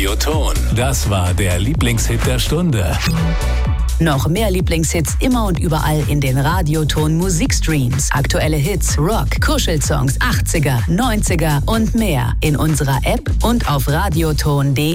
Radioton. Das war der Lieblingshit der Stunde. Noch mehr Lieblingshits immer und überall in den Radioton Musikstreams. Aktuelle Hits, Rock, Kuschelsongs, 80er, 90er und mehr in unserer App und auf radioton.de.